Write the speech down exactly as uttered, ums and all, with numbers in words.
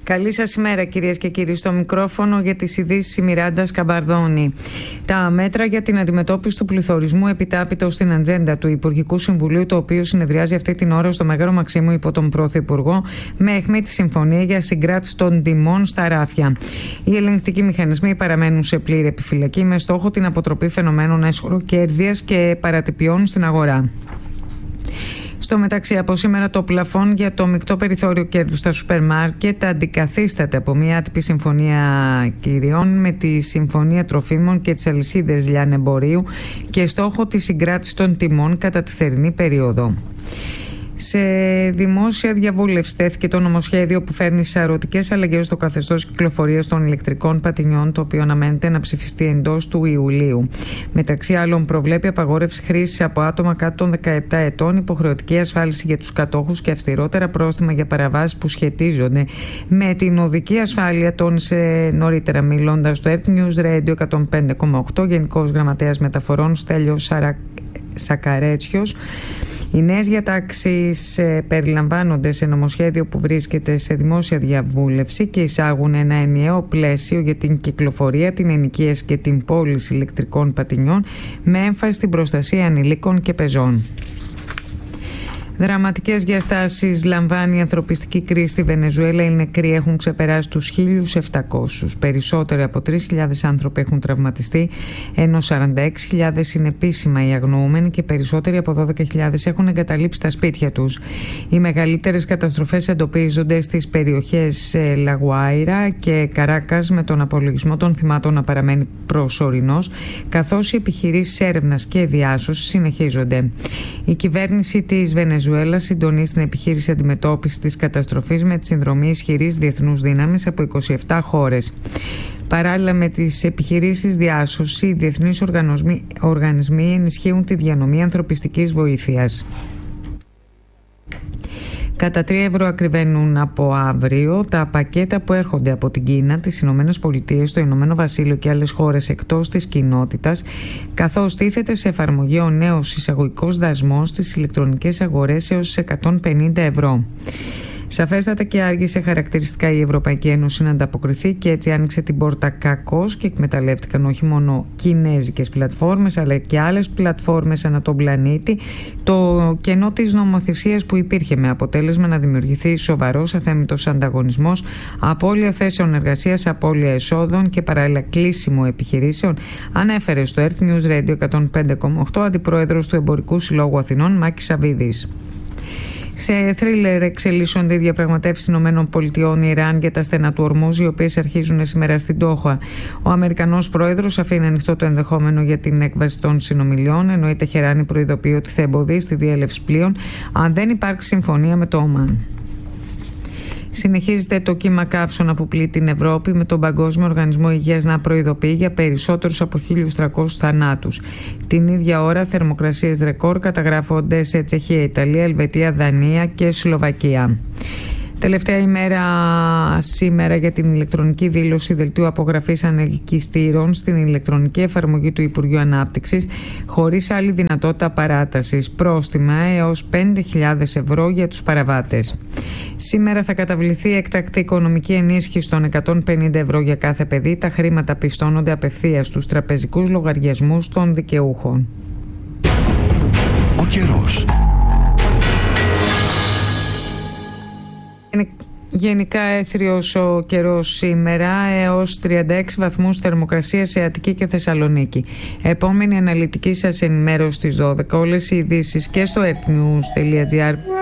Καλή σας ημέρα, κυρίες και κύριοι. Στο μικρόφωνο για τις ειδήσεις η Μιράντα Σκαμπαρδόνη. Τα μέτρα για την αντιμετώπιση του πληθωρισμού επιτάπητο στην ατζέντα του Υπουργικού Συμβουλίου, το οποίο συνεδριάζει αυτή την ώρα στο Μέγαρο Μαξίμου υπό τον Πρωθυπουργό, με αιχμή τη συμφωνία για συγκράτηση των τιμών στα ράφια. Οι ελεγκτικοί μηχανισμοί παραμένουν σε πλήρη επιφυλακή με στόχο την αποτροπή φαινομένων αισχροκέρδειας και παρατυπιών στην αγορά. Στο μεταξύ, από σήμερα το πλαφόν για το μεικτό περιθώριο κέρδους στα σούπερ μάρκετ αντικαθίσταται από μια άτυπη συμφωνία κυριών με τη Συμφωνία Τροφίμων και τις αλυσίδες λιανεμπορίου και στόχο τη συγκράτηση των τιμών κατά τη θερινή περίοδο. Σε δημόσια διαβούλευση τέθηκε το νομοσχέδιο που φέρνει σαρωτικές αλλαγές στο καθεστώς κυκλοφορίας των ηλεκτρικών πατινιών, το οποίο αναμένεται να ψηφιστεί εντός του Ιουλίου. Μεταξύ άλλων, προβλέπει απαγόρευση χρήσης από άτομα κάτω των δεκαεπτά ετών, υποχρεωτική ασφάλιση για τους κατόχους και αυστηρότερα πρόστιμα για παραβάσεις που σχετίζονται με την οδική ασφάλεια, τόνισε νωρίτερα μιλώντας στο Earth News Radio εκατόν πέντε κόμμα οκτώ Γενικός Γραμματέας Μεταφορών Στέλιος Σαρα... Σακαρέτσιος. Οι νέες διατάξεις ε, περιλαμβάνονται σε νομοσχέδιο που βρίσκεται σε δημόσια διαβούλευση και εισάγουν ένα ενιαίο πλαίσιο για την κυκλοφορία, την ενοικίαση και την πώληση ηλεκτρικών πατινιών με έμφαση στην προστασία ανηλίκων και πεζών. Δραματικές διαστάσεις λαμβάνει η ανθρωπιστική κρίση στη Βενεζουέλα. Οι νεκροί έχουν ξεπεράσει τους χίλιους επτακόσιους. Περισσότεροι από τρεις χιλιάδες άνθρωποι έχουν τραυματιστεί, ενώ σαράντα έξι χιλιάδες είναι επίσημα οι αγνοούμενοι και περισσότεροι από δώδεκα χιλιάδες έχουν εγκαταλείψει τα σπίτια τους. Οι μεγαλύτερες καταστροφές εντοπίζονται στις περιοχές Λαγουάιρα και Καράκας, με τον απολογισμό των θυμάτων να παραμένει προσωρινός, καθώς οι επιχειρήσεις έρευνας και διάσωσης συνεχίζονται. Η κυβέρνηση της Βενεζουέλα συντονίζει την επιχείρηση αντιμετώπισης της καταστροφής με τη συνδρομή ισχυρής διεθνούς δύναμης από είκοσι επτά χώρες. Παράλληλα με τις επιχειρήσεις διάσωσης, οι διεθνείς οργανισμοί ενισχύουν τη διανομή ανθρωπιστικής βοήθειας. Κατά τρία ευρώ ακριβένουν από αύριο τα πακέτα που έρχονται από την Κίνα, τις Ηνωμένες Πολιτείες, το Ηνωμένο Βασίλειο και άλλες χώρες εκτός της κοινότητας, καθώς τίθεται σε εφαρμογή ο νέος εισαγωγικός δασμός στις ηλεκτρονικές αγορές έως εκατόν πενήντα ευρώ. Σαφέστατα και άργησε χαρακτηριστικά η Ευρωπαϊκή Ένωση να ανταποκριθεί και έτσι άνοιξε την πόρτα κακώς και εκμεταλλεύτηκαν όχι μόνο κινέζικες πλατφόρμες αλλά και άλλες πλατφόρμες ανά τον πλανήτη το κενό της νομοθεσίας που υπήρχε, με αποτέλεσμα να δημιουργηθεί σοβαρός αθέμητος ανταγωνισμός, απώλεια θέσεων εργασίας, απώλεια εσόδων και παράλληλα κλείσιμο επιχειρήσεων, ανέφερε στο Earth News Radio εκατόν πέντε κόμμα οκτώ αντιπρόεδρος του Εμπορικού Συλλόγου Αθηνών Μάκης Σαββίδης. Σε θρίλερ εξελίσσονται οι διαπραγματεύσεις Ηνωμένων Πολιτειών Ιράν για τα στενά του Ορμούζ, οι οποίες αρχίζουν σήμερα στην Ντόχα. Ο Αμερικανός πρόεδρος αφήνει ανοιχτό το ενδεχόμενο για την έκβαση των συνομιλιών, ενώ η Τεχεράνη προειδοποιεί ότι θα εμποδίσει τη διέλευση πλοίων αν δεν υπάρξει συμφωνία με το Ομάν. Συνεχίζεται το κύμα καύσωνα που πλήττει την Ευρώπη, με τον Παγκόσμιο Οργανισμό Υγείας να προειδοποιεί για περισσότερους από χίλιους τριακόσιους θανάτους. Την ίδια ώρα, θερμοκρασίες ρεκόρ καταγράφονται σε Τσεχία, Ιταλία, Ελβετία, Δανία και Σλοβακία. Τελευταία ημέρα σήμερα για την ηλεκτρονική δήλωση δελτίου απογραφής ανελκυστήρων στην ηλεκτρονική εφαρμογή του Υπουργείου Ανάπτυξης, χωρίς άλλη δυνατότητα παράτασης. Πρόστιμα έως πέντε χιλιάδες ευρώ για τους παραβάτες. Σήμερα θα καταβληθεί εκτακτή οικονομική ενίσχυση των εκατόν πενήντα ευρώ για κάθε παιδί. Τα χρήματα πιστώνονται απευθείας στους τραπεζικούς λογαριασμούς των δικαιούχων. Ο καιρός. Γενικά έθριος ο καιρός σήμερα, έως τριάντα έξι βαθμούς θερμοκρασία σε Αττική και Θεσσαλονίκη. Επόμενη αναλυτική σας ενημέρωση στις δώδεκα. Όλες οι ειδήσεις και στο earthnews.gr.